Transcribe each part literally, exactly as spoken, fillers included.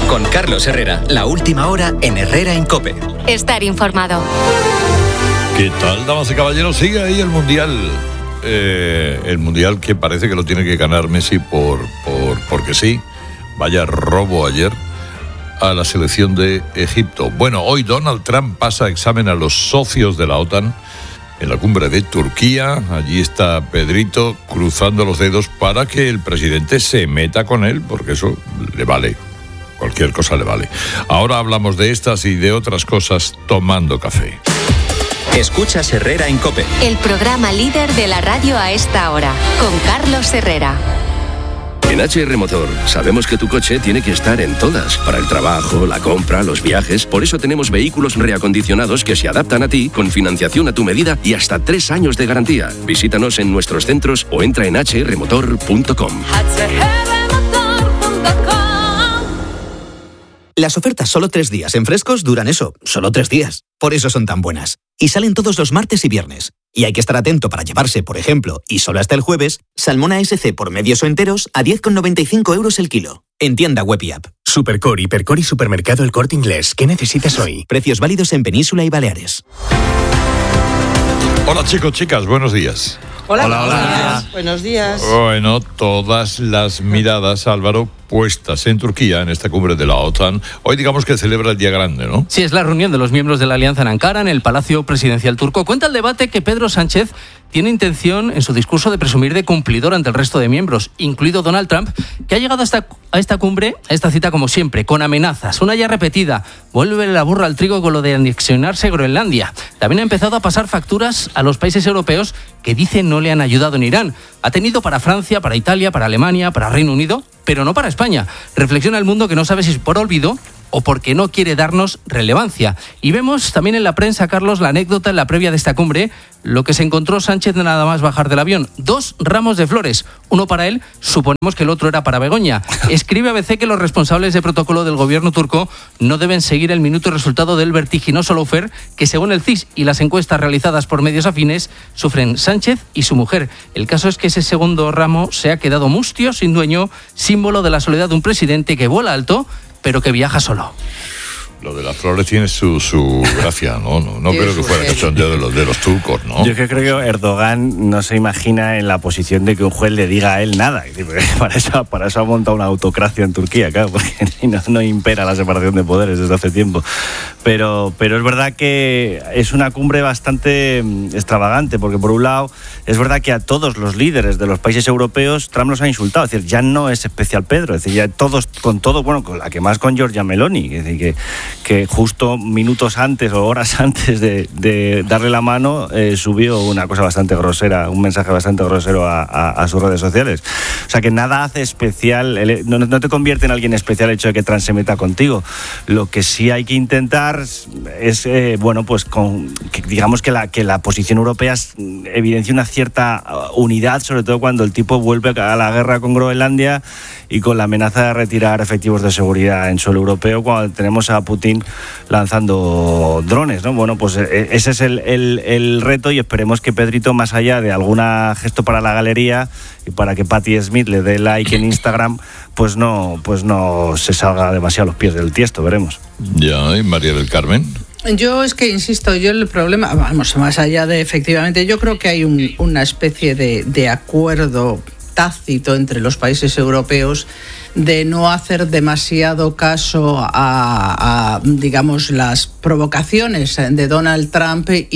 Con Carlos Herrera, la última hora en Herrera en COPE. Estar informado. ¿Qué tal, damas y caballeros? Sigue ahí el Mundial. Eh, el Mundial que parece que lo tiene que ganar Messi por, por porque sí. Vaya robo ayer a la selección de Egipto. Bueno, hoy Donald Trump pasa examen a los socios de la OTAN en la cumbre de Turquía. Allí está Pedrito cruzando los dedos para que el presidente se meta con él, porque eso le vale. Cualquier cosa le vale. Ahora hablamos de estas y de otras cosas tomando café. Escuchas Herrera en COPE. El programa líder de la radio a esta hora, con Carlos Herrera. En H R Motor sabemos que tu coche tiene que estar en todas, para el trabajo, la compra, los viajes. Por eso tenemos vehículos reacondicionados que se adaptan a ti, con financiación a tu medida y hasta tres años de garantía. Visítanos en nuestros centros o entra en hache erre motor punto com. Las ofertas solo tres días en Frescos duran eso, solo tres días. Por eso son tan buenas. Y salen todos los martes y viernes. Y hay que estar atento para llevarse, por ejemplo, y solo hasta el jueves, salmón A S C por medios o enteros a diez con noventa y cinco euros el kilo. En tienda web y app. Supercore, Hipercore y Supermercado El Corte Inglés. ¿Qué necesitas hoy? Precios válidos en Península y Baleares. Hola chicos, chicas, buenos días. Hola, hola, buenos hola. días. Buenos días. Bueno, todas las miradas, Álvaro, puestas en Turquía, en esta cumbre de la OTAN. Hoy digamos que celebra el día grande, ¿no? Sí, es la reunión de los miembros de la Alianza en Ankara, en el Palacio Presidencial turco. Cuenta el debate que Pedro Sánchez tiene intención en su discurso de presumir de cumplidor ante el resto de miembros, incluido Donald Trump, que ha llegado a esta, a esta cumbre, a esta cita como siempre, con amenazas, una ya repetida. Vuelve la burra al trigo con lo de anexionarse Groenlandia. También ha empezado a pasar facturas a los países europeos que dicen no le han ayudado en Irán. Ha tenido para Francia, para Italia, para Alemania, para Reino Unido, pero no para España. Reflexiona el mundo que no sabe si es por olvido o porque no quiere darnos relevancia. Y vemos también en la prensa, Carlos, la anécdota en la previa de esta cumbre, lo que se encontró Sánchez nada más bajar del avión. Dos ramos de flores, uno para él, suponemos que el otro era para Begoña. Escribe A B C que los responsables de protocolo del gobierno turco no deben seguir el minuto y resultado del vertiginoso lawfare que, según el C I S y las encuestas realizadas por medios afines, sufren Sánchez y su mujer. El caso es que ese segundo ramo se ha quedado mustio, sin dueño, símbolo de la soledad de un presidente que vuela alto, pero que viaja solo. Lo de las flores tiene su, su gracia, ¿no? No, no creo que fuera cachondeo de los, de los turcos, ¿no? Yo creo que Erdogan no se imagina en la posición de que un juez le diga a él nada. Para eso, para eso ha montado una autocracia en Turquía, claro, porque no, no impera la separación de poderes desde hace tiempo. Pero, pero es verdad que es una cumbre bastante extravagante, porque por un lado es verdad que a todos los líderes de los países europeos Trump los ha insultado. Es decir, ya no es especial Pedro, es decir, ya todos, con todo, bueno, con la que más con Giorgia Meloni, es decir, que que justo minutos antes o horas antes de, de darle la mano eh, subió una cosa bastante grosera, un mensaje bastante grosero a, a, a sus redes sociales. O sea que nada hace especial, el, no, no te convierte en alguien especial el hecho de que Trump se meta contigo. Lo que sí hay que intentar es, eh, bueno, pues con, que, digamos que la, que la posición europea evidencia una cierta unidad, sobre todo cuando el tipo vuelve a la guerra con Groenlandia y con la amenaza de retirar efectivos de seguridad en suelo europeo, cuando tenemos a Putin lanzando drones, ¿no? Bueno, pues ese es el, el, el reto, y esperemos que Pedrito, más allá de algún gesto para la galería y para que Patti Smith le dé like en Instagram, pues no, pues no se salga demasiado a los pies del tiesto, veremos. Ya, ¿y María del Carmen? Yo es que, insisto, yo el problema, vamos, más allá de, efectivamente, yo creo que hay un, una especie de, de acuerdo tácito entre los países europeos de no hacer demasiado caso a, a digamos, las provocaciones de Donald Trump y,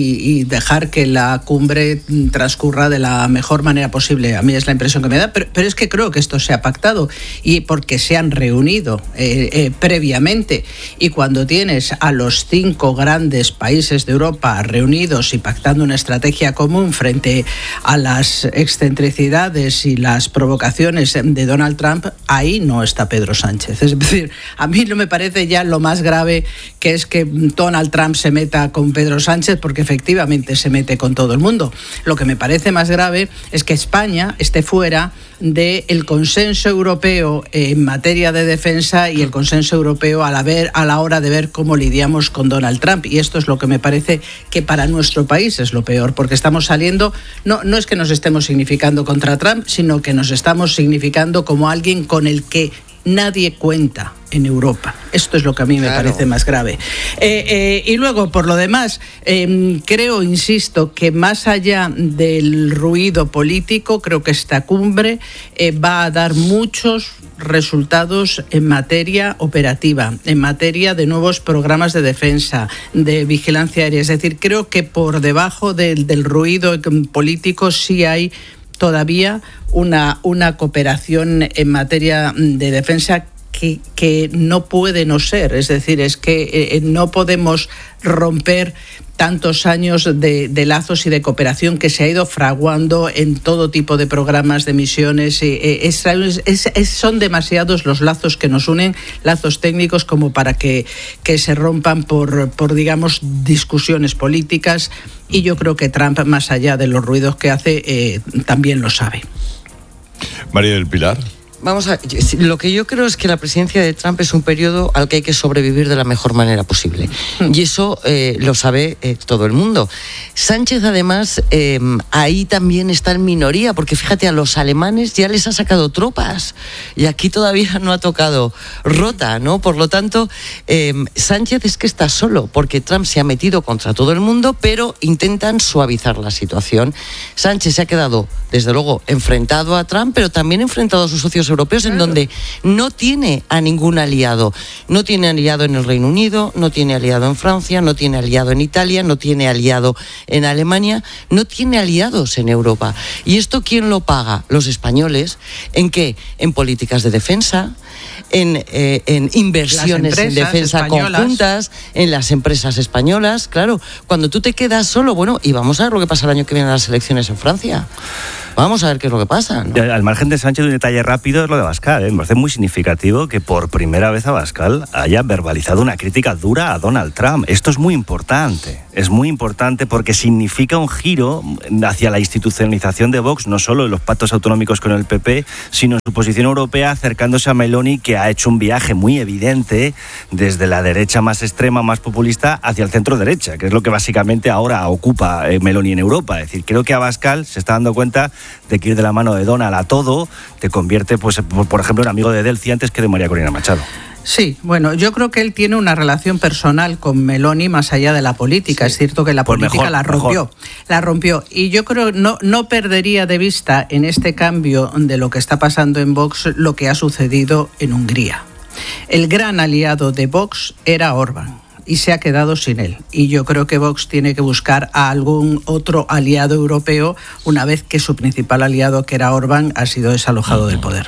y dejar que la cumbre transcurra de la mejor manera posible. A mí es la impresión que me da, pero, pero es que creo que esto se ha pactado y porque se han reunido eh, eh, previamente, y cuando tienes a los cinco grandes países de Europa reunidos y pactando una estrategia común frente a las excentricidades y las provocaciones de Donald Trump, ahí no está Pedro Sánchez. Es decir, a mí no me parece ya lo más grave que es que Donald Trump se meta con Pedro Sánchez, porque efectivamente se mete con todo el mundo. Lo que me parece más grave es que España esté fuera del consenso europeo en materia de defensa y el consenso europeo a la, ver, a la hora de ver cómo lidiamos con Donald Trump. Y esto es lo que me parece que para nuestro país es lo peor, porque estamos saliendo, no, no es que nos estemos significando contra Trump, sino que nos estamos significando como alguien con el que nadie cuenta en Europa. Esto es lo que a mí me claro. parece más grave. Eh, eh, y luego, por lo demás, eh, creo, insisto, que más allá del ruido político, creo que esta cumbre eh, va a dar muchos resultados en materia operativa, en materia de nuevos programas de defensa, de vigilancia aérea. Es decir, creo que por debajo del, del ruido político sí hay todavía una, una cooperación en materia de defensa que, que no puede no ser. Es decir, es que eh, no podemos romper tantos años de, de lazos y de cooperación que se ha ido fraguando en todo tipo de programas, de misiones. Eh, es, es, es, son demasiados los lazos que nos unen, lazos técnicos, como para que, que se rompan por, por, digamos, discusiones políticas. Y yo creo que Trump, más allá de los ruidos que hace, eh, también lo sabe. María del Pilar. Vamos a, lo que yo creo es que la presidencia de Trump es un periodo al que hay que sobrevivir de la mejor manera posible. Y eso eh, lo sabe eh, todo el mundo. Sánchez, además, eh, ahí también está en minoría, porque fíjate, a los alemanes ya les ha sacado tropas y aquí todavía no ha tocado Rota, ¿no? Por lo tanto, eh, Sánchez es que está solo, porque Trump se ha metido contra todo el mundo, pero intentan suavizar la situación. Sánchez se ha quedado, desde luego, enfrentado a Trump, pero también enfrentado a sus socios europeos, en donde no tiene a ningún aliado. No tiene aliado en el Reino Unido, no tiene aliado en Francia, no tiene aliado en Italia, no tiene aliado en Alemania, no tiene aliados en Europa. ¿Y esto quién lo paga? Los españoles. ¿En qué? En políticas de defensa, en, eh, en inversiones en defensa españolas. Conjuntas, en las empresas españolas. Claro, cuando tú te quedas solo, bueno, y vamos a ver lo que pasa el año que viene en las elecciones en Francia. Vamos a ver qué es lo que pasa, ¿no? Al margen de Sánchez, un detalle rápido es lo de Abascal, ¿eh? Me parece muy significativo que por primera vez Abascal haya verbalizado una crítica dura a Donald Trump. Esto es muy importante, es muy importante porque significa un giro hacia la institucionalización de Vox, no solo en los pactos autonómicos con el P P, sino en su posición europea, acercándose a Meloni, que ha hecho un viaje muy evidente desde la derecha más extrema, más populista, hacia el centro derecha, que es lo que básicamente ahora ocupa eh, Meloni en Europa. Es decir, creo que Abascal se está dando cuenta de que ir de la mano de Donald a todo te convierte, pues, por ejemplo, en amigo de Delcy antes que de María Corina Machado. Sí, bueno, yo creo que él tiene una relación personal con Meloni más allá de la política. Sí. Es cierto que la pues política mejor, la rompió, mejor. la rompió. Y yo creo no no perdería de vista en este cambio de lo que está pasando en Vox lo que ha sucedido en Hungría. El gran aliado de Vox era Orbán y se ha quedado sin él. Y yo creo que Vox tiene que buscar a algún otro aliado europeo una vez que su principal aliado, que era Orbán, ha sido desalojado del poder.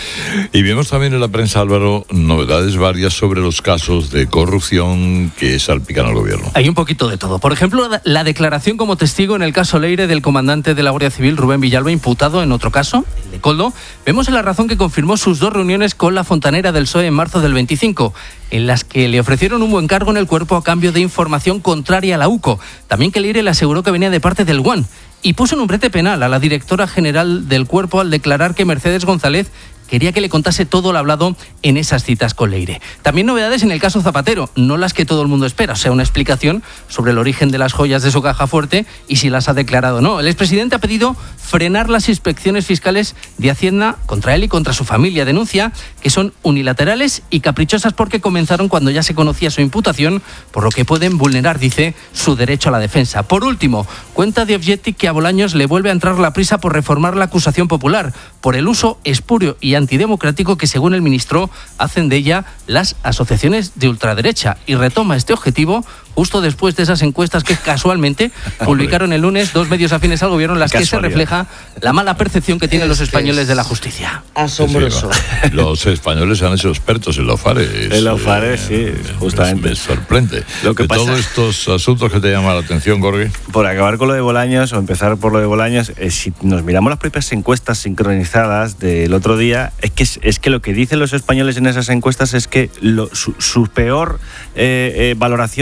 Y vemos también en la prensa, Álvaro, novedades varias sobre los casos de corrupción que salpican al gobierno. Hay un poquito de todo. Por ejemplo, la declaración como testigo en el caso Leire del comandante de la Guardia Civil, Rubén Villalba, imputado en otro caso, el de Koldo. Vemos en La Razón que confirmó sus dos reuniones con la fontanera del P S O E en marzo del veinticinco, en las que le ofrecieron un buen cargo en el cuerpo a cambio de información contraria a la U C O. También que Leire le aseguró que venía de parte del Guan. Y puso en un brete penal a la directora general del cuerpo al declarar que Mercedes González quería que le contase todo lo hablado en esas citas con Leire. También novedades en el caso Zapatero, no las que todo el mundo espera, o sea, una explicación sobre el origen de las joyas de su caja fuerte y si las ha declarado o no. El expresidente ha pedido frenar las inspecciones fiscales de Hacienda contra él y contra su familia. Denuncia que son unilaterales y caprichosas porque comenzaron cuando ya se conocía su imputación, por lo que pueden vulnerar, dice, su derecho a la defensa. Por último, cuenta de Objective que a Bolaños le vuelve a entrar la prisa por reformar la acusación popular, por el uso espurio y antidemocrático que, según el ministro, hacen de ella las asociaciones de ultraderecha, y retoma este objetivo justo después de esas encuestas que casualmente publicaron el lunes dos medios afines al gobierno en las que se refleja la mala percepción que tienen los españoles de la justicia. Asombroso. Sí, los españoles se han hecho expertos en los fares. En los fares, eh, sí, justamente. Me, me sorprende. Lo que de pasa... todos estos asuntos que te llaman la atención, Jorge. Por acabar con lo de Bolaños, o empezar por lo de Bolaños, eh, si nos miramos las propias encuestas sincronizadas del otro día, es que, es que lo que dicen los españoles en esas encuestas es que lo, su, su peor eh, eh, valoración es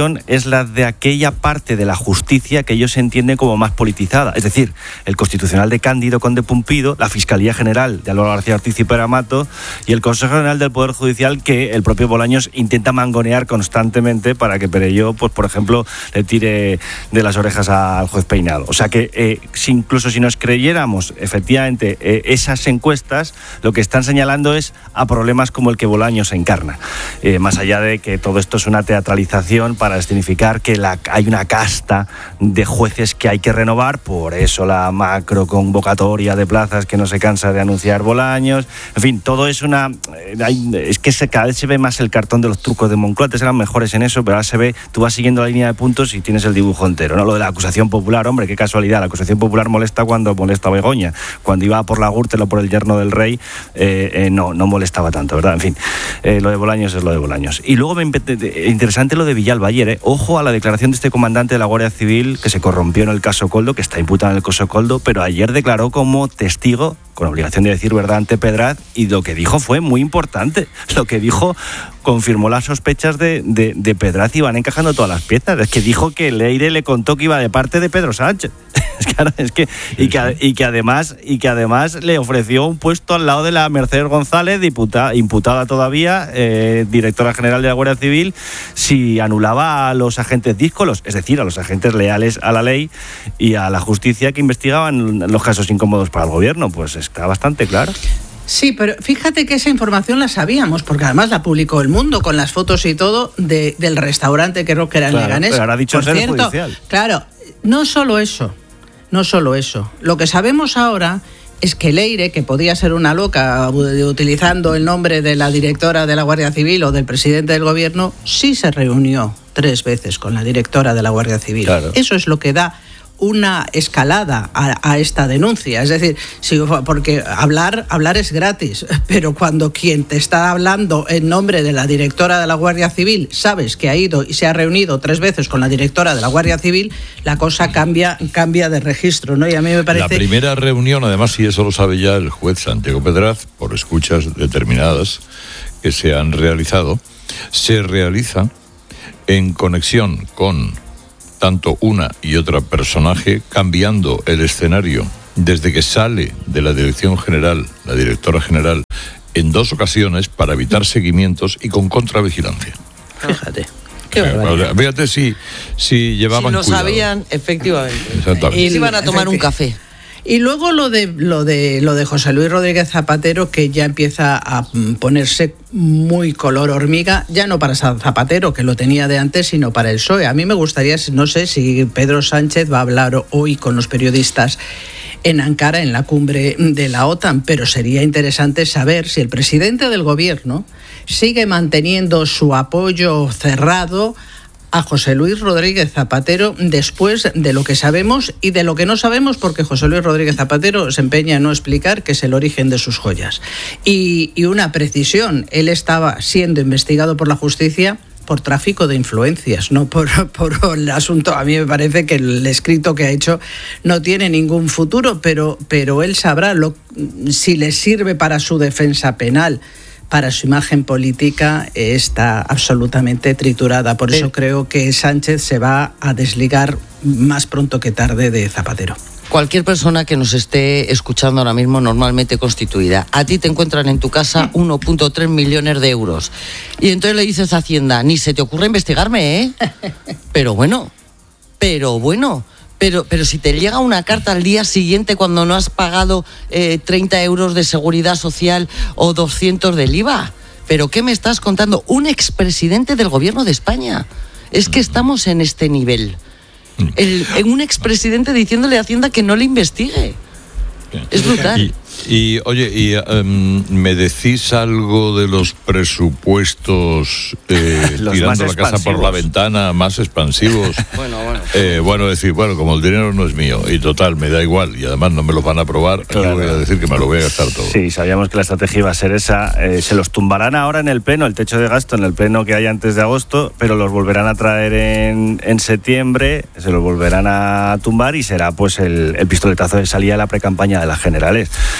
es la de aquella parte de la justicia que ellos entienden como más politizada. Es decir, el Constitucional de Cándido Conde Pumpido, la Fiscalía General de Álvaro García Ortiz y Pere Mato y el Consejo General del Poder Judicial, que el propio Bolaños intenta mangonear constantemente para que Perelló, pues por ejemplo, le tire de las orejas al juez Peinado. O sea que eh, si, incluso si nos creyéramos efectivamente eh, esas encuestas, lo que están señalando es a problemas como el que Bolaños encarna. Eh, más allá de que todo esto es una teatralización para escenificar que la, hay una casta de jueces que hay que renovar, por eso la macro convocatoria de plazas que no se cansa de anunciar Bolaños. En fin, todo es una... Eh, hay, es que se, cada vez se ve más el cartón de los trucos de Moncloa. Antes eran mejores en eso, pero ahora se ve, tú vas siguiendo la línea de puntos y tienes el dibujo entero, ¿no? Lo de la acusación popular, hombre, qué casualidad. La acusación popular molesta cuando molesta a Begoña. Cuando iba por la Gürtel o por el yerno del rey, eh, eh, no, no molestaba tanto, ¿verdad? En fin, eh, lo de Bolaños es lo de Bolaños. Y luego me interesante lo de Villalba ayer, ¿eh? Ojo a la declaración de este comandante de la Guardia Civil que se corrompió en el caso Coldo, que está imputado en el caso Coldo, pero ayer declaró como testigo, con obligación de decir verdad ante Pedraz, y lo que dijo fue muy importante. Lo que dijo confirmó las sospechas de, de, de Pedraz y van encajando todas las piezas. Es que dijo que Leire le contó que iba de parte de Pedro Sánchez. Claro, es que, y, que, y, que además, y que además le ofreció un puesto al lado de la Mercedes González, diputada, imputada todavía, eh, directora general de la Guardia Civil, si anulaba a los agentes díscolos, es decir, a los agentes leales a la ley y a la justicia que investigaban los casos incómodos para el gobierno. Pues está bastante claro. Sí, pero fíjate que esa información la sabíamos, porque además la publicó El Mundo con las fotos y todo de, del restaurante que creo que era en claro, Leganés. Pero ahora ha dicho Por ser cierto, judicial. Claro, no solo eso, no solo eso. Lo que sabemos ahora es que Leire, que podía ser una loca utilizando el nombre de la directora de la Guardia Civil o del presidente del gobierno, sí se reunió tres veces con la directora de la Guardia Civil. Claro. Eso es lo que da una escalada a, a esta denuncia. Es decir, si, porque hablar, hablar es gratis, pero cuando quien te está hablando en nombre de la directora de la Guardia Civil sabes que ha ido y se ha reunido tres veces con la directora de la Guardia Civil, la cosa cambia, cambia de registro, ¿no? Y a mí me parece... La primera reunión, además, y eso lo sabe ya el juez Santiago Pedraz, por escuchas determinadas que se han realizado, se realiza en conexión con tanto una y otra personaje, cambiando el escenario desde que sale de la dirección general, la directora general, en dos ocasiones para evitar seguimientos y con contravigilancia. Fíjate. Qué barbaridad. Fíjate si, si llevaban Si lo cuidado. sabían, efectivamente. Exactamente. Y se iban a tomar un café. Y luego lo de lo de lo de José Luis Rodríguez Zapatero, que ya empieza a ponerse muy color hormiga, ya no para Zapatero, que lo tenía de antes, sino para el P S O E. A mí me gustaría, no sé si Pedro Sánchez va a hablar hoy con los periodistas en Ankara, en la cumbre de la OTAN, pero sería interesante saber si el presidente del gobierno sigue manteniendo su apoyo cerrado a José Luis Rodríguez Zapatero después de lo que sabemos y de lo que no sabemos, porque José Luis Rodríguez Zapatero se empeña en no explicar qué es el origen de sus joyas. Y, y una precisión, él estaba siendo investigado por la justicia por tráfico de influencias, no por, por el asunto. A mí me parece que el escrito que ha hecho no tiene ningún futuro, pero, pero él sabrá lo, si le sirve para su defensa penal. Para su imagen política está absolutamente triturada. Por eso creo que Sánchez se va a desligar más pronto que tarde de Zapatero. Cualquier persona que nos esté escuchando ahora mismo normalmente constituida, a ti te encuentran en tu casa uno punto tres millones de euros. Y entonces le dices a Hacienda, ni se te ocurre investigarme, ¿eh? Pero bueno, pero bueno... Pero, pero si te llega una carta al día siguiente cuando no has pagado eh, treinta euros de seguridad social o doscientos del I V A, ¿pero qué me estás contando? Un expresidente del gobierno de España. Es que estamos en este nivel. El, un expresidente diciéndole a Hacienda que no le investigue. Es brutal. Y, y oye, y, um, ¿me decís algo de los presupuestos eh, los tirando la casa por la ventana, más expansivos? Bueno, bueno. Eh, bueno, decir, bueno, como el dinero no es mío y total, me da igual y además no me lo van a aprobar, claro. Yo voy a decir que me lo voy a gastar todo. Sí, sabíamos que la estrategia iba a ser esa. Eh, se los tumbarán ahora en el pleno, el techo de gasto en el pleno que hay antes de agosto, pero los volverán a traer en, en septiembre, se los volverán a tumbar y será pues el, el pistoletazo de salida de la precampaña de las generales.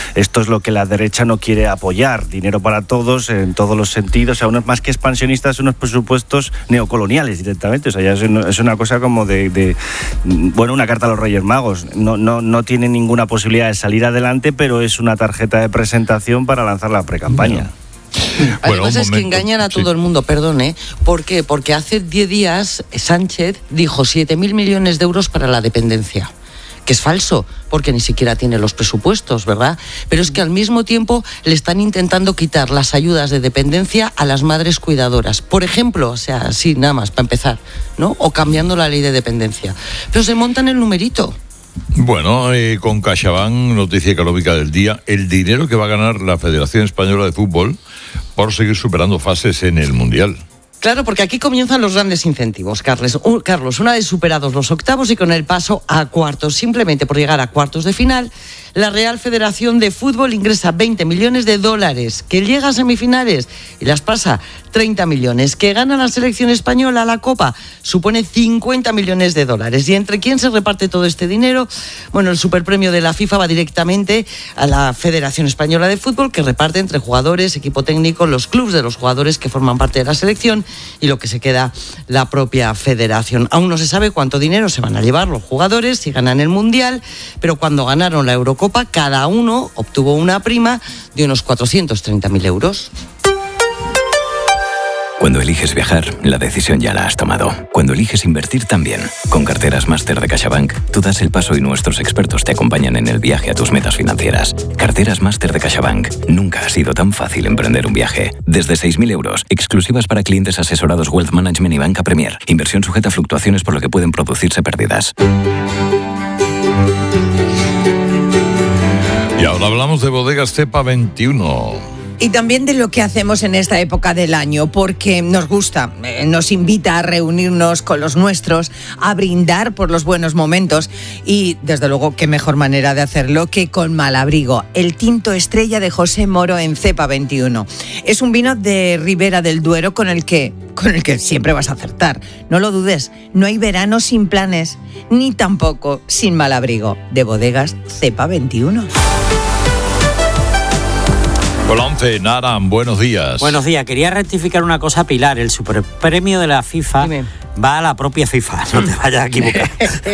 esto es lo que la derecha no quiere apoyar, dinero para todos en todos los sentidos, o sea, unos más que expansionistas, unos presupuestos neocoloniales directamente, o sea, ya es, es una cosa como de, de, bueno, una carta a los Reyes Magos, no, no, no tiene ninguna posibilidad de salir adelante, pero es una tarjeta de presentación para lanzar la precampaña. No. Bueno, Además es que engañan a todo sí. el mundo, perdón, ¿eh? ¿Por qué? Porque hace diez días Sánchez dijo siete mil millones de euros para la dependencia, que es falso, porque ni siquiera tiene los presupuestos, ¿verdad? Pero es que al mismo tiempo le están intentando quitar las ayudas de dependencia a las madres cuidadoras. Por ejemplo, o sea, así nada más, para empezar, ¿no? O cambiando la ley de dependencia. Pero se montan el numerito. Bueno, eh, con CaixaBank, noticia económica del día, el dinero que va a ganar la Federación Española de Fútbol por seguir superando fases en el Mundial. Claro, porque aquí comienzan los grandes incentivos, Carles. Un, Carlos. Una vez superados los octavos y con el paso a cuartos, simplemente por llegar a cuartos de final, la Real Federación de Fútbol ingresa veinte millones de dólares, que llega a semifinales y las pasa treinta millones, que gana la selección española la Copa, supone cincuenta millones de dólares. ¿Y entre quién se reparte todo este dinero? Bueno, el superpremio de la FIFA va directamente a la Federación Española de Fútbol, que reparte entre jugadores, equipo técnico, los clubes de los jugadores que forman parte de la selección y lo que se queda la propia federación. Aún no se sabe cuánto dinero se van a llevar los jugadores si ganan el Mundial, pero cuando ganaron la Eurocopa, cada uno obtuvo una prima de unos cuatrocientos treinta mil euros. Cuando eliges viajar, la decisión ya la has tomado. Cuando eliges invertir también. Con Carteras Máster de CaixaBank, tú das el paso y nuestros expertos te acompañan en el viaje a tus metas financieras. Carteras Máster de CaixaBank. Nunca ha sido tan fácil emprender un viaje. Desde seis mil euros, exclusivas para clientes asesorados Wealth Management y Banca Premier. Inversión sujeta a fluctuaciones por lo que pueden producirse pérdidas. Y ahora hablamos de Bodegas Cepa veintiuno. Y también de lo que hacemos en esta época del año, porque nos gusta, eh, nos invita a reunirnos con los nuestros, a brindar por los buenos momentos y, desde luego, qué mejor manera de hacerlo que con Malabrigo, el tinto estrella de José Moro en Cepa veintiuno. Es un vino de Ribera del Duero con el que, con el que siempre vas a acertar. No lo dudes, no hay verano sin planes, ni tampoco sin Malabrigo, de Bodegas Cepa veintiuno. Hola, once, Naran, buenos días. Buenos días. Quería rectificar una cosa, Pilar. El superpremio de la FIFA Dime. va a la propia FIFA. No te vayas a equivocar.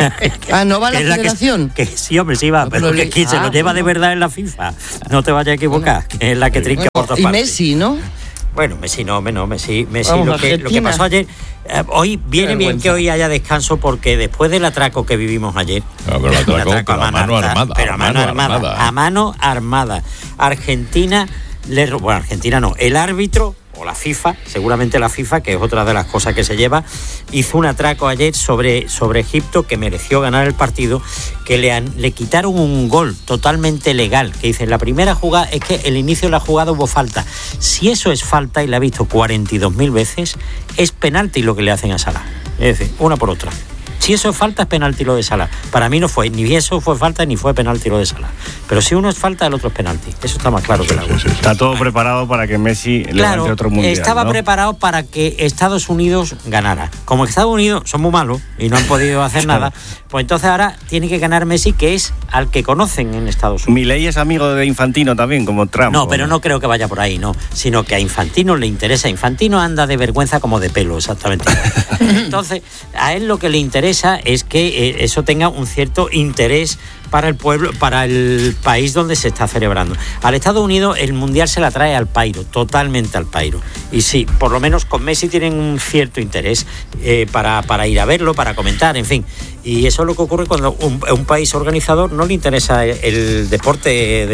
Ah, ¿no va a la federación? Que, que sí, hombre, sí va. No, pero, pero que quien ah, se lo lleva de verdad en la FIFA. No te vayas a equivocar. Bueno, que es la que trinca bueno, por todas y partes. Y Messi, ¿no? Bueno, Messi no, no, Messi, Messi Vamos, lo, que, lo que pasó ayer, eh, hoy viene bien que hoy haya descanso porque después del atraco que vivimos ayer, no, pero el atraco, atraco pero a mano armada, pero a mano, mano armada, armada, a mano armada, Argentina, le, bueno, Argentina no, el árbitro o la FIFA, seguramente la FIFA, que es otra de las cosas que se lleva, hizo un atraco ayer sobre, sobre Egipto que mereció ganar el partido, que le, han, le quitaron un gol totalmente legal, que dice, la primera jugada, es que el inicio de la jugada hubo falta. Si eso es falta, y la ha visto cuarenta y dos mil veces, es penalti lo que le hacen a Salah. Es decir, una por otra. Si eso es falta, es penalti lo de Salah. Para mí no fue, ni eso fue falta, ni fue penalti lo de Salah. Pero si uno es falta, el otro es penalti. Eso está más claro que el agua. Sí, sí, sí. Está todo preparado para que Messi claro, levante otro mundial, estaba ¿no? preparado para que Estados Unidos ganara. Como Estados Unidos son muy malos y no han podido hacer nada, pues entonces ahora tiene que ganar Messi, que es al que conocen en Estados Unidos. Milei es amigo de Infantino también, como Trump. No, pero no creo que vaya por ahí, no. Sino que a Infantino le interesa. Infantino anda de vergüenza como de pelo, exactamente. Entonces, a él lo que le interesa es que eso tenga un cierto interés para el pueblo, para el país donde se está celebrando. Al Estados Unidos el Mundial se la trae al pairo, totalmente al pairo. Y sí, por lo menos con Messi tienen un cierto interés eh, para, para ir a verlo, para comentar, en fin. Y eso es lo que ocurre cuando un, un país organizador no le interesa el, el deporte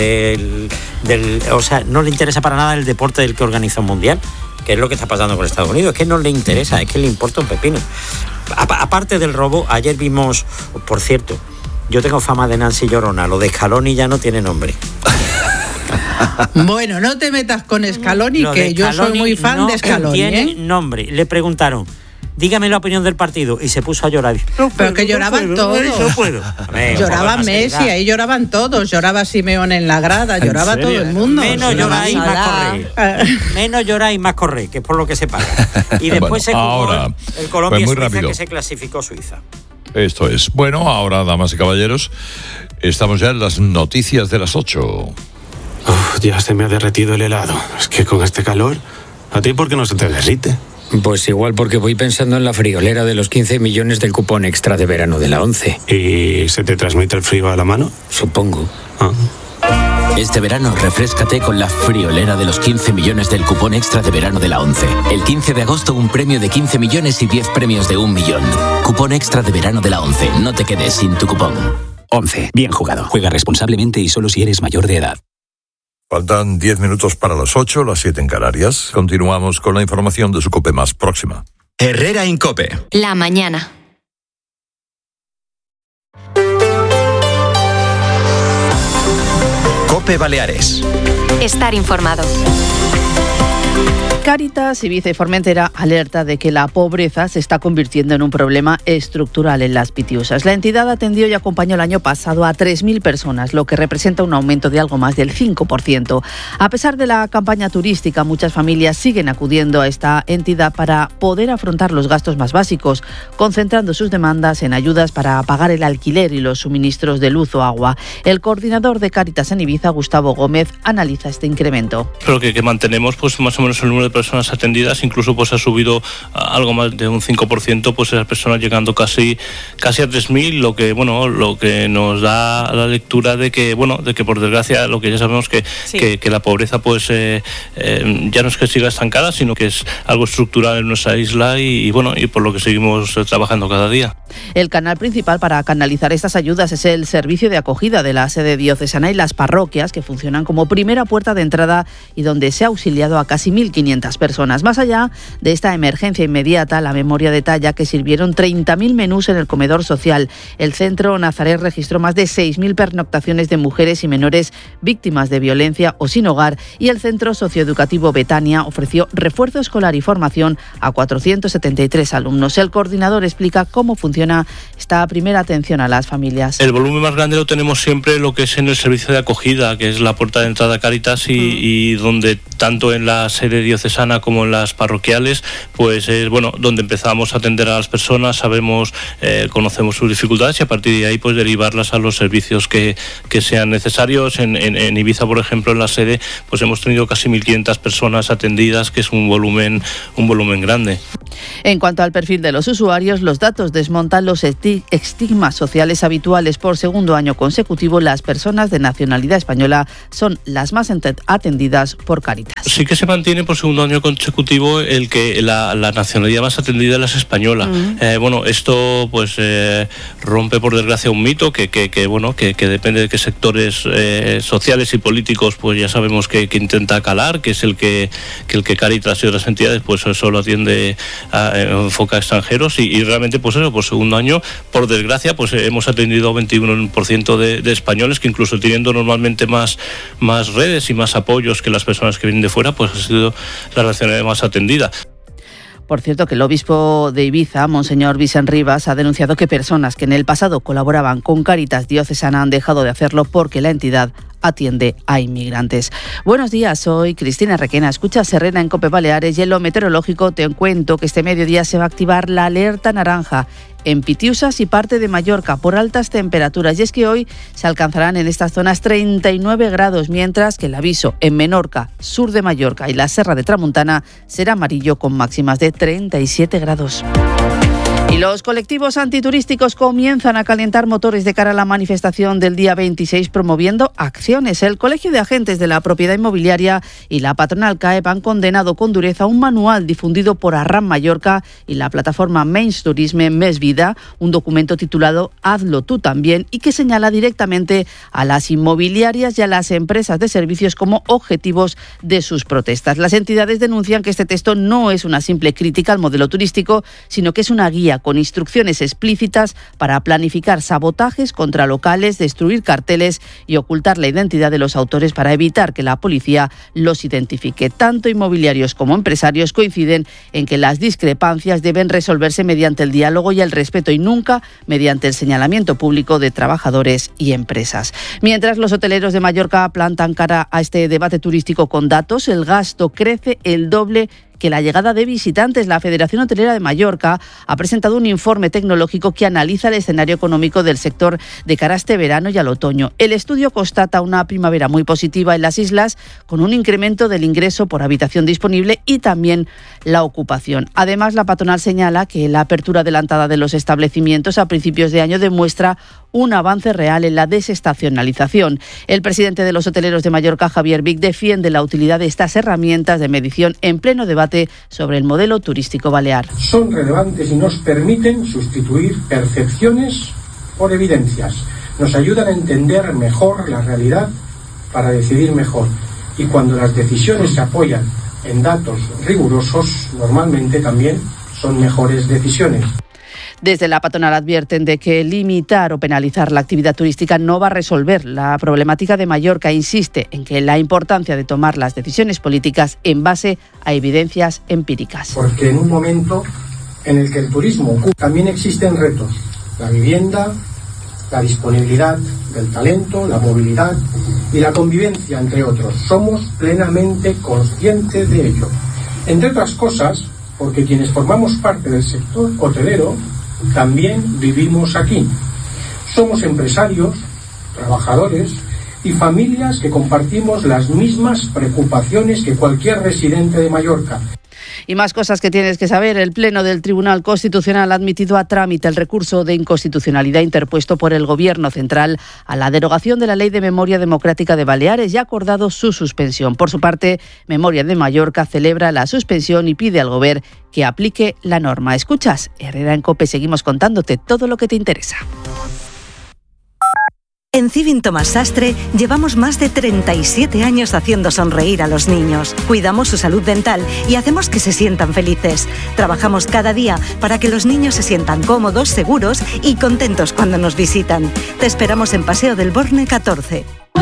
del, del... O sea, no le interesa para nada el deporte del que organiza un Mundial, que es lo que está pasando con Estados Unidos. Es que no le interesa, es que le importa un pepino. Aparte del robo, ayer vimos, por cierto, yo tengo fama de Nancy Llorona, lo de Scaloni ya no tiene nombre. Bueno, no te metas con Scaloni, lo que yo soy muy fan no de Scaloni. Tiene ¿eh? nombre. Le preguntaron, dígame la opinión del partido, y se puso a llorar. No, pero puedo, que lloraban no puedo, todos. No puedo. Ver, lloraba Messi, ahí lloraban todos. Lloraba Simeone en la grada, lloraba todo el mundo. Menos llorar y más correr. Menos llorar y más correr, que es por lo que se paga. Y después bueno, se jugó ahora, el Colombia-Suiza, pues que se clasificó Suiza. Esto es. Bueno, ahora, damas y caballeros, estamos ya en las noticias de las ocho. Uf, ya se me ha derretido el helado. Es que con este calor, ¿a ti por qué no se te derrite? Pues igual porque voy pensando en la friolera de los quince millones del cupón extra de verano de la ONCE. ¿Y se te transmite el frío a la mano? Supongo. Ah. Este verano refréscate con la friolera de los quince millones del cupón extra de verano de la ONCE. El quince de agosto un premio de quince millones y diez premios de un millón. Cupón extra de verano de la ONCE. No te quedes sin tu cupón. ONCE. Bien jugado. Juega responsablemente y solo si eres mayor de edad. Faltan diez minutos para las ocho, las siete en Canarias. Continuamos con la información de su COPE más próxima. Herrera Incope. La mañana. COPE Baleares. Estar informado. Cáritas, Ibiza y Formentera alerta de que la pobreza se está convirtiendo en un problema estructural en las Pitiusas. La entidad atendió y acompañó el año pasado a tres mil personas, lo que representa un aumento de algo más del cinco por ciento. A pesar de la campaña turística, muchas familias siguen acudiendo a esta entidad para poder afrontar los gastos más básicos, concentrando sus demandas en ayudas para pagar el alquiler y los suministros de luz o agua. El coordinador de Cáritas en Ibiza, Gustavo Gómez, analiza este incremento. Creo que, que mantenemos pues más o menos el número de personas atendidas, incluso pues ha subido algo más de un cinco por ciento, pues esas personas llegando casi casi a tres mil, lo que bueno, lo que nos da la lectura de que bueno, de que por desgracia lo que ya sabemos que, sí. que, que la pobreza pues eh, eh, ya no es que siga estancada, sino que es algo estructural en nuestra isla y, y bueno, y por lo que seguimos trabajando cada día. El canal principal para canalizar estas ayudas es el servicio de acogida de la sede diocesana y las parroquias, que funcionan como primera puerta de entrada y donde se ha auxiliado a casi mil quinientas personas. Más allá de esta emergencia inmediata, la memoria detalla que sirvieron treinta mil menús en el comedor social. El Centro Nazaret registró más de seis mil pernoctaciones de mujeres y menores víctimas de violencia o sin hogar, y el Centro Socioeducativo Betania ofreció refuerzo escolar y formación a cuatrocientos setenta y tres alumnos. El coordinador explica cómo funciona esta primera atención a las familias. El volumen más grande lo tenemos siempre lo que es en el servicio de acogida, que es la puerta de entrada a Cáritas y, mm. y donde tanto en la sede diocesana como en las parroquiales, pues es bueno donde empezamos a atender a las personas, sabemos, eh, conocemos sus dificultades y a partir de ahí pues derivarlas a los servicios que, que sean necesarios. En, en, en Ibiza, por ejemplo, en la sede, pues hemos tenido casi mil quinientas personas atendidas, que es un volumen, un volumen grande. En cuanto al perfil de los usuarios, los datos desmontan los estigmas sociales habituales. Por segundo año consecutivo, las personas de nacionalidad española son las más atendidas por Cáritas. Sí que se mantiene por segundo año consecutivo el que la, la nacionalidad más atendida es la española. Uh-huh. Eh, bueno, esto pues eh, rompe por desgracia un mito que, que, que bueno que, que depende de qué sectores eh, sociales y políticos pues ya sabemos que, que intenta calar, que es el que, que el que Cáritas y otras entidades pues solo atiende a, enfoca a extranjeros y, y realmente pues eso, por segundo año, por desgracia, pues hemos atendido a veintiuno por ciento de, de españoles, que incluso teniendo normalmente más, más redes y más apoyos que las personas que vienen de fuera, pues ha sido la nacionalidad más atendida. Por cierto, que el obispo de Ibiza, Monseñor Vicent Rivas, ha denunciado que personas que en el pasado colaboraban con Cáritas Diocesana han dejado de hacerlo porque la entidad atiende a inmigrantes. Buenos días, soy Cristina Requena. Escuchas Herrera en COPE Baleares y en lo meteorológico te cuento que este mediodía se va a activar la alerta naranja en Pitiusas y parte de Mallorca por altas temperaturas. Y es que hoy se alcanzarán en estas zonas treinta y nueve grados, mientras que el aviso en Menorca, sur de Mallorca y la Serra de Tramuntana será amarillo con máximas de treinta y siete grados. Y los colectivos antiturísticos comienzan a calentar motores de cara a la manifestación del día veintiséis, promoviendo acciones. El Colegio de Agentes de la Propiedad Inmobiliaria y la patronal C A E P han condenado con dureza un manual difundido por Arran Mallorca y la plataforma Menys Turisme Més Vida, un documento titulado Hazlo tú también, y que señala directamente a las inmobiliarias y a las empresas de servicios como objetivos de sus protestas. Las entidades denuncian que este texto no es una simple crítica al modelo turístico, sino que es una guía con instrucciones explícitas para planificar sabotajes contra locales, destruir carteles y ocultar la identidad de los autores para evitar que la policía los identifique. Tanto inmobiliarios como empresarios coinciden en que las discrepancias deben resolverse mediante el diálogo y el respeto y nunca mediante el señalamiento público de trabajadores y empresas. Mientras los hoteleros de Mallorca plantan cara a este debate turístico con datos, el gasto crece el doble que la llegada de visitantes. La Federación Hotelera de Mallorca ha presentado un informe tecnológico que analiza el escenario económico del sector de cara a este verano y al otoño. El estudio constata una primavera muy positiva en las islas, con un incremento del ingreso por habitación disponible y también la ocupación. Además, la patronal señala que la apertura adelantada de los establecimientos a principios de año demuestra un avance real en la desestacionalización. El presidente de los hoteleros de Mallorca, Javier Vic, defiende la utilidad de estas herramientas de medición en pleno debate sobre el modelo turístico balear. Son relevantes y nos permiten sustituir percepciones por evidencias. Nos ayudan a entender mejor la realidad para decidir mejor. Y cuando las decisiones se apoyan en datos rigurosos, normalmente también son mejores decisiones. Desde la patronal advierten de que limitar o penalizar la actividad turística no va a resolver la problemática de Mallorca. Insiste en que la importancia de tomar las decisiones políticas en base a evidencias empíricas. Porque en un momento en el que el turismo ocupa, también existen retos. La vivienda, la disponibilidad del talento, la movilidad y la convivencia, entre otros. Somos plenamente conscientes de ello. Entre otras cosas, porque quienes formamos parte del sector hotelero también vivimos aquí. Somos empresarios, trabajadores y familias que compartimos las mismas preocupaciones que cualquier residente de Mallorca. Y más cosas que tienes que saber. El Pleno del Tribunal Constitucional ha admitido a trámite el recurso de inconstitucionalidad interpuesto por el Gobierno central a la derogación de la Ley de Memoria Democrática de Baleares y ha acordado su suspensión. Por su parte, Memoria de Mallorca celebra la suspensión y pide al Gobierno que aplique la norma. Escuchas, Herrera en COPE, seguimos contándote todo lo que te interesa. En Civin Tomás Sastre llevamos más de treinta y siete años haciendo sonreír a los niños. Cuidamos su salud dental y hacemos que se sientan felices. Trabajamos cada día para que los niños se sientan cómodos, seguros y contentos cuando nos visitan. Te esperamos en Paseo del Borne catorce.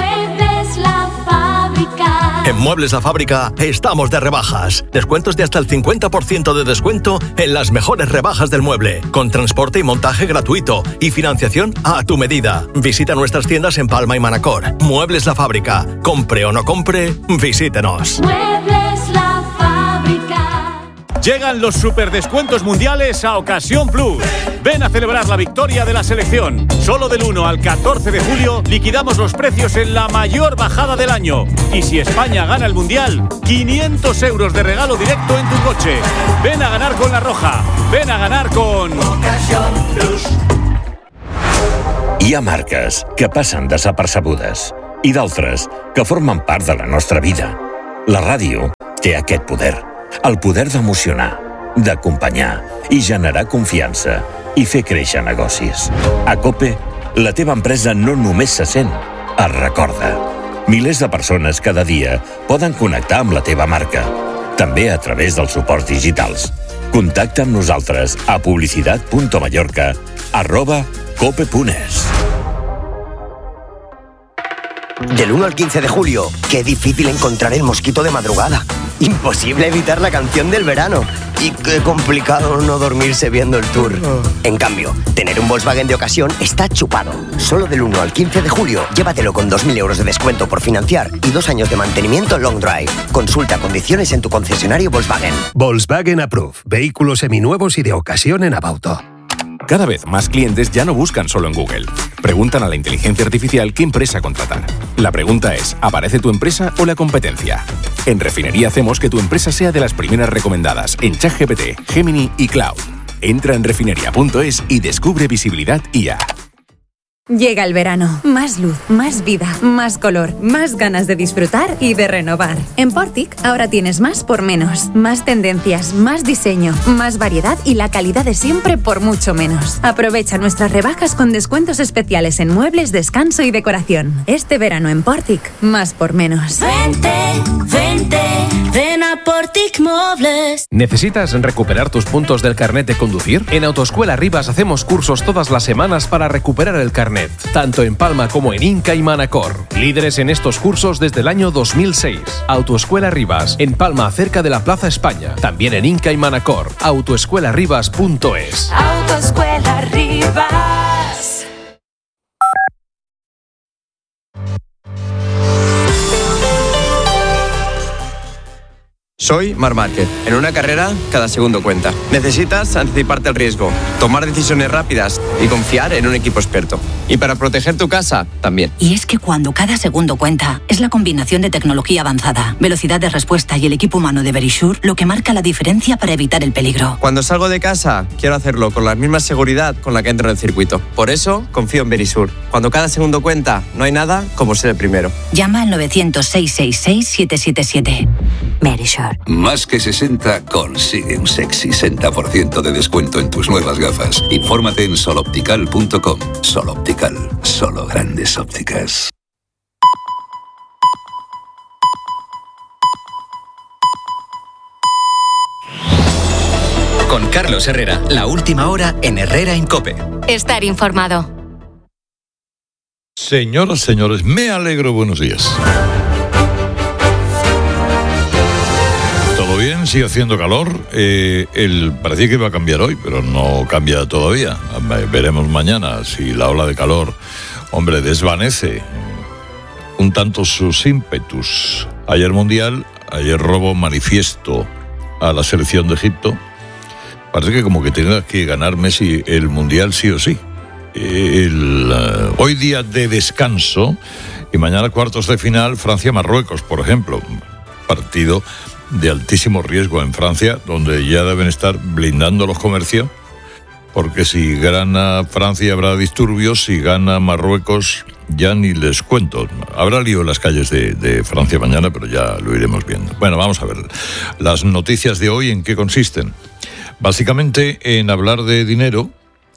En Muebles La Fábrica estamos de rebajas. Descuentos de hasta el cincuenta por ciento de descuento en las mejores rebajas del mueble, con transporte y montaje gratuito y financiación a tu medida. Visita nuestras tiendas en Palma y Manacor. Muebles La Fábrica. Compre o no compre, visítenos. Muebles La Fábrica. Llegan los superdescuentos mundiales a Ocasión Plus. Ven a celebrar la victoria de la selección. Solo del uno al catorce de julio liquidamos los precios en la mayor bajada del año. Y si España gana el Mundial, quinientos euros de regalo directo en tu coche. Ven a ganar con La Roja. Ven a ganar con Ocasión Plus. Hi ha marques que passen desapercebudes i d'altres que formen part de la nostra vida. La ràdio té aquest poder, el poder d'emocionar, d'acompanyar i generar confiança i fer créixer negocis. A COPE, la teva empresa no només se sent, es recorda. Milers de persones cada dia poden connectar amb la teva marca, també a través dels suports digitals. Contacta amb nosaltres a publicidad.mallorca arroba cope.es. Del uno al quince de julio, qué difícil encontrar el mosquito de madrugada. Imposible evitar la canción del verano. Y qué complicado no dormirse viendo el tour. En cambio, tener un Volkswagen de ocasión está chupado. Solo del uno al quince de julio, llévatelo con dos mil euros de descuento por financiar y dos años de mantenimiento long drive. Consulta condiciones en tu concesionario Volkswagen. Volkswagen Approved. Vehículos seminuevos y de ocasión en Abauto. Cada vez más clientes ya no buscan solo en Google. Preguntan a la inteligencia artificial qué empresa contratar. La pregunta es, ¿aparece tu empresa o la competencia? En Refinería hacemos que tu empresa sea de las primeras recomendadas en ChatGPT, Gemini y Cloud. Entra en refinería punto es y descubre visibilidad I A. Llega el verano. Más luz, más vida, más color, más ganas de disfrutar y de renovar. En Portic ahora tienes más por menos. Más tendencias, más diseño, más variedad y la calidad de siempre por mucho menos. Aprovecha nuestras rebajas con descuentos especiales en muebles, descanso y decoración. Este verano en Portic, más por menos. Vente, vente, ven a Portic Muebles. ¿Necesitas recuperar tus puntos del carnet de conducir? En Autoescuela Rivas hacemos cursos todas las semanas para recuperar el carnet. Tanto en Palma como en Inca y Manacor. Líderes en estos cursos desde el año dos mil seis. Autoescuela Rivas, en Palma, cerca de la Plaza España. También en Inca y Manacor. autoescuela rivas punto es. Autoescuela Rivas. Soy Marc Márquez. En una carrera, cada segundo cuenta. Necesitas anticiparte al riesgo, tomar decisiones rápidas y confiar en un equipo experto. Y para proteger tu casa, también. Y es que cuando cada segundo cuenta, es la combinación de tecnología avanzada, velocidad de respuesta y el equipo humano de Verisure lo que marca la diferencia para evitar el peligro. Cuando salgo de casa, quiero hacerlo con la misma seguridad con la que entro en el circuito. Por eso, confío en Verisure. Cuando cada segundo cuenta, no hay nada como ser el primero. Llama al novecientos, seiscientos sesenta y seis, siete siete siete. Verisure. Más que sesenta, consigue un sexy sesenta por ciento de descuento en tus nuevas gafas. Infórmate en soloptical punto com. Soloptical, solo grandes ópticas. Con Carlos Herrera, la última hora en Herrera en COPE. Estar informado. Señoras, señores, me alegro, buenos días. ¿Todo bien? Sigue haciendo calor. Eh, el, parecía que iba a cambiar hoy, pero no cambia todavía. Veremos mañana si la ola de calor, hombre, desvanece un tanto sus ímpetus. Ayer Mundial, ayer robo manifiesto a la selección de Egipto. Parece que como que tenga que ganar Messi el Mundial sí o sí. El, uh, hoy día de descanso y mañana cuartos de final Francia-Marruecos, por ejemplo. Partido de altísimo riesgo en Francia, donde ya deben estar blindando los comercios, porque si gana Francia habrá disturbios, si gana Marruecos ya ni les cuento. Habrá lío en las calles de, de Francia mañana, pero ya lo iremos viendo. Bueno, vamos a ver las noticias de hoy, ¿en qué consisten? Básicamente en hablar de dinero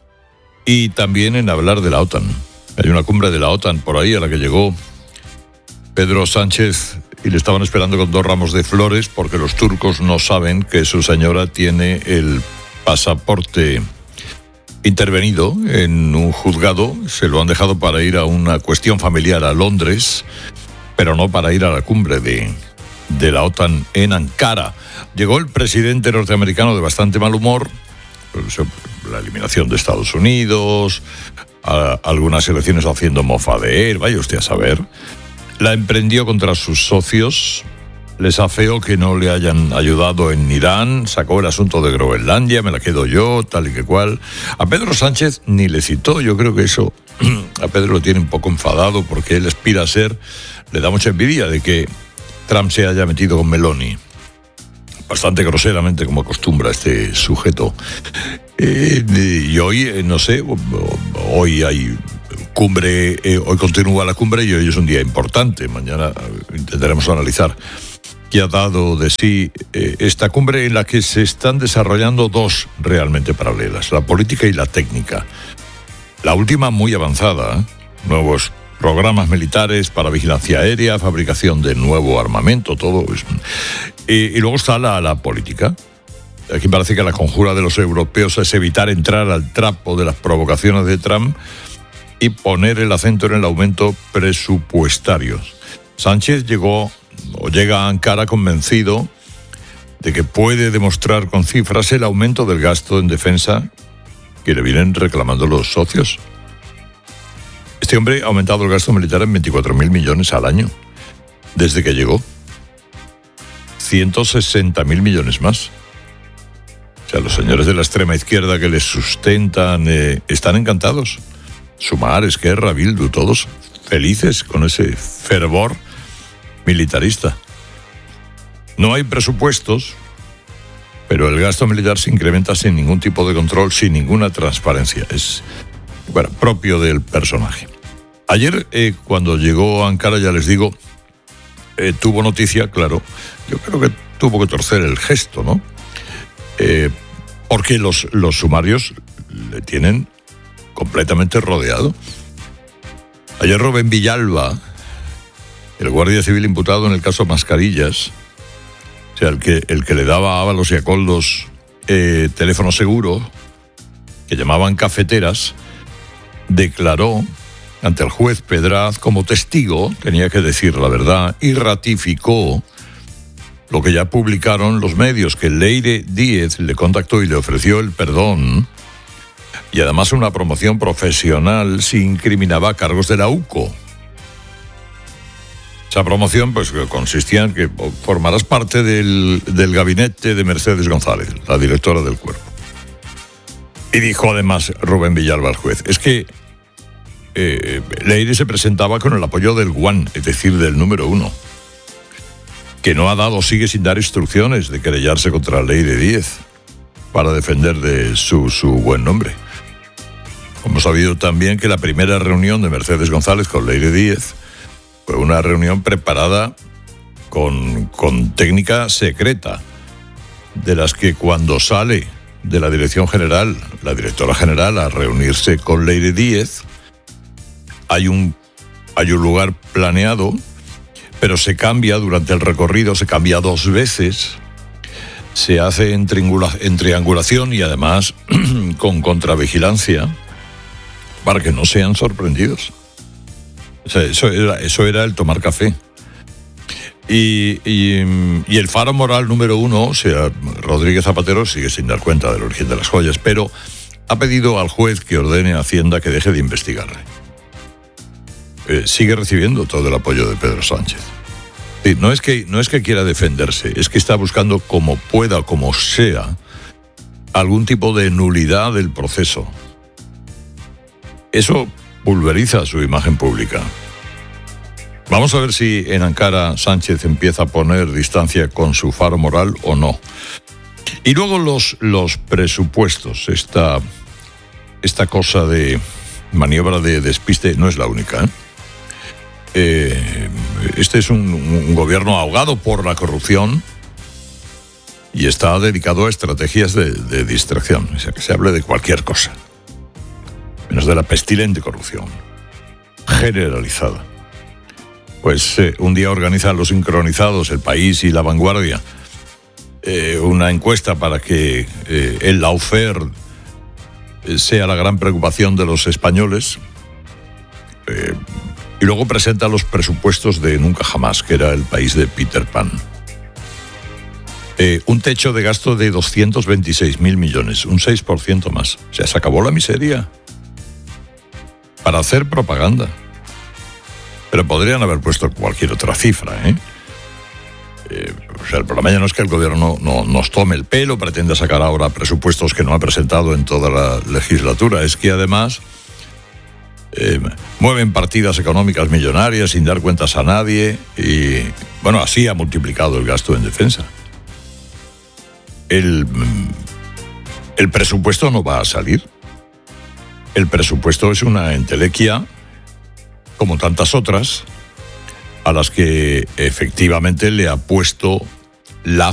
y también en hablar de la OTAN. Hay una cumbre de la OTAN por ahí a la que llegó Pedro Sánchez y le estaban esperando con dos ramos de flores porque los turcos no saben que su señora tiene el pasaporte intervenido en un juzgado. Se lo han dejado para ir a una cuestión familiar a Londres, pero no para ir a la cumbre de, de la OTAN en Ankara. Llegó el presidente norteamericano de bastante mal humor, la eliminación de Estados Unidos, a, algunas elecciones haciendo mofa de él, vaya usted a saber. La emprendió contra sus socios, les afeó que no le hayan ayudado en Irán, sacó el asunto de Groenlandia, me la quedo yo, tal y que cual. A Pedro Sánchez ni le citó, yo creo que eso a Pedro lo tiene un poco enfadado porque él aspira a ser, le da mucha envidia de que Trump se haya metido con Meloni. Bastante groseramente, como acostumbra este sujeto. Eh, y hoy, eh, no sé, hoy hay cumbre, eh, hoy continúa la cumbre y hoy es un día importante. Mañana intentaremos analizar qué ha dado de sí eh, esta cumbre en la que se están desarrollando dos realmente paralelas, la política y la técnica. La última muy avanzada, ¿eh? Nuevos programas militares para vigilancia aérea, fabricación de nuevo armamento, todo eso. Y, y luego está la, la política. Aquí parece que la conjura de los europeos es evitar entrar al trapo de las provocaciones de Trump y poner el acento en el aumento presupuestario. Sánchez llegó o llega a Ankara convencido de que puede demostrar con cifras el aumento del gasto en defensa que le vienen reclamando los socios. Este hombre ha aumentado el gasto militar en veinticuatro mil millones al año desde que llegó. ciento sesenta mil millones más. O sea, los señores de la extrema izquierda que les sustentan eh, están encantados. Sumar, Esquerra, Bildu, todos felices con ese fervor militarista. No hay presupuestos, pero el gasto militar se incrementa sin ningún tipo de control, sin ninguna transparencia. Es, bueno, propio del personaje. Ayer, eh, cuando llegó a Ankara, ya les digo, eh, tuvo noticia, claro, yo creo que tuvo que torcer el gesto, ¿no? Eh, porque los, los sumarios le tienen completamente rodeado. Ayer Rubén Villalba, el guardia civil imputado en el caso Mascarillas, o sea, el que, el que le daba a Ábalos y a Koldos eh, teléfono seguro, que llamaban cafeteras, declaró ante el juez Pedraz como testigo, tenía que decir la verdad, y ratificó lo que ya publicaron los medios, que Leire Díez le contactó y le ofreció el perdón, y además una promoción profesional si incriminaba cargos de la U C O. Esa promoción pues consistía en que formarás parte del, del gabinete de Mercedes González, la directora del cuerpo. Y dijo además Rubén Villalba, el juez, es que eh, Leire se presentaba con el apoyo del Guan, es decir, del número uno, que no ha dado, sigue sin dar instrucciones de querellarse contra Leire Díez para defender de su, su buen nombre. Hemos sabido también que la primera reunión de Mercedes González con Leire Díez fue una reunión preparada con, con técnica secreta, de las que cuando sale de la dirección general, la directora general, a reunirse con Leire Díez, hay un, hay un lugar planeado, pero se cambia durante el recorrido, se cambia dos veces, se hace en, triangula, en triangulación y además con contravigilancia para que no sean sorprendidos. O sea, eso era, eso era el tomar café. Y, y, y el faro moral número uno, o sea, Rodríguez Zapatero, sigue sin dar cuenta del origen de las joyas, pero ha pedido al juez que ordene a Hacienda que deje de investigarle. Eh, sigue recibiendo todo el apoyo de Pedro Sánchez. Sí, no es que, no es que quiera defenderse, es que está buscando como pueda, como sea, algún tipo de nulidad del proceso. Eso pulveriza su imagen pública. Vamos a ver si en Ankara Sánchez empieza a poner distancia con su faro moral o no. Y luego los, los presupuestos, esta, esta cosa de maniobra de despiste no es la única, ¿eh? Eh, este es un, un gobierno ahogado por la corrupción y está dedicado a estrategias de, de distracción, o sea, que se hable de cualquier cosa, menos de la pestilente corrupción generalizada. Pues eh, un día organizan los sincronizados, El País y La Vanguardia, eh, una encuesta para que eh, el lawfare eh, sea la gran preocupación de los españoles, eh, y luego presenta los presupuestos de Nunca Jamás, que era el país de Peter Pan. Eh, un techo de gasto de doscientos veintiséis mil millones, un seis por ciento más. O sea, se acabó la miseria para hacer propaganda. Pero podrían haber puesto cualquier otra cifra, ¿eh? Eh, o sea, el problema ya no es que el gobierno no, no, nos tome el pelo, pretenda sacar ahora presupuestos que no ha presentado en toda la legislatura, es que además eh, mueven partidas económicas millonarias sin dar cuentas a nadie y, bueno, así ha multiplicado el gasto en defensa. El, el presupuesto no va a salir. El presupuesto es una entelequia, como tantas otras, a las que efectivamente le ha puesto la